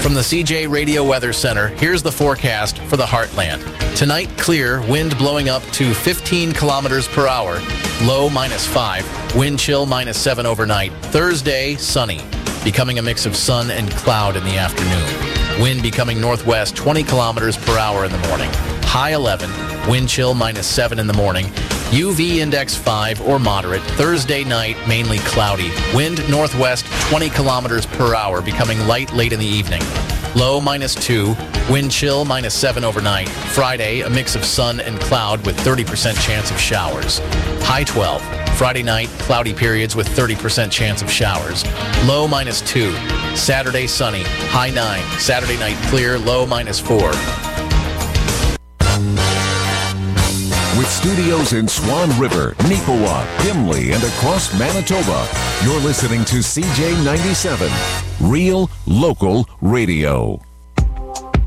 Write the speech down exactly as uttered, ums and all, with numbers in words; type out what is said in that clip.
From the C J Radio Weather Center, here's the forecast for the Heartland. Tonight, clear, wind blowing up to fifteen kilometers per hour, low minus five, wind chill minus seven overnight. Thursday, sunny, becoming a mix of sun and cloud in the afternoon. Wind becoming northwest twenty kilometers per hour in the morning. High eleven, wind chill minus seven in the morning. U V index five or moderate. Thursday night, mainly cloudy. Wind northwest twenty kilometers per hour, becoming light late in the evening. Low minus two, wind chill minus seven overnight. Friday, a mix of sun and cloud with thirty percent chance of showers. High twelve. Friday night, cloudy periods with thirty percent chance of showers. Low minus two. Saturday, sunny. High nine. Saturday night, clear. Low minus four. With studios in Swan River, Neepawa, Pimley, and across Manitoba, you're listening to C J ninety-seven, Real Local Radio.